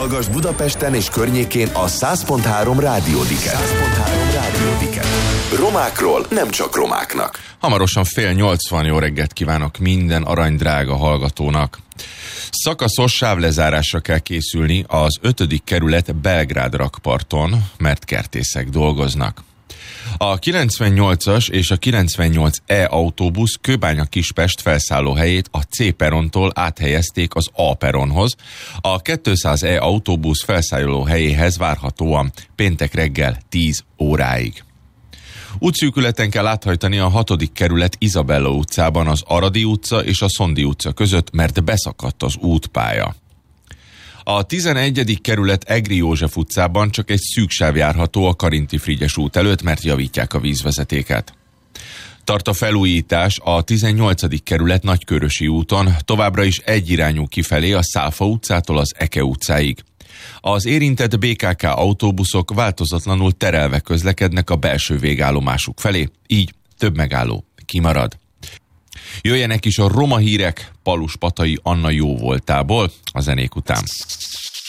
Hallgass Budapesten és környékén a 100.3 Rádiódiket. Romákról nem csak romáknak. Hamarosan 7:30, jó reggelt kívánok minden aranydrága hallgatónak. Szakaszos sávlezárásra kell készülni az 5. kerület Belgrád rakparton, mert kertészek dolgoznak. A 98-as és a 98E autóbusz Kőbánya-Kispest felszállóhelyét a C perontól áthelyezték az A peronhoz, a 200E autóbusz felszállóhelyéhez várhatóan péntek reggel 10 óráig. Útszűkületen kell áthajtani a 6. kerület Izabella utcában az Aradi utca és a Szondi utca között, mert beszakadt az útpálya. A 11. kerület Egri József utcában csak egy szűk sáv járható a Karinti Frigyes út előtt, mert javítják a vízvezetéket. Tart a felújítás a 18. kerület Nagykörösi úton, továbbra is egyirányú kifelé a Szálfa utcától az Eke utcáig. Az érintett BKK autóbuszok változatlanul terelve közlekednek a belső végállomásuk felé, így több megálló kimarad. Jöjjenek is a roma hírek Palus Patai Anna jóvoltából a zenék után.